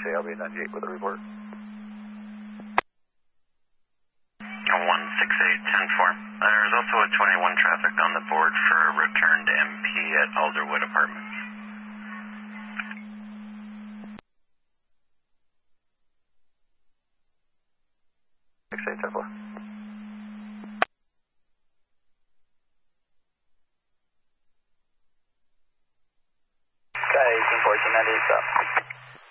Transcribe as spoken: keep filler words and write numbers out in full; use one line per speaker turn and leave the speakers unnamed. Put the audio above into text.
A, I'll be ninety-eight with a report.
one six eight ten four. There's also a twenty-one traffic on the board for a returned M P at Alderwood Apartments.
six eight ten four.
Sky eighteen fourteen ninety-eight stop.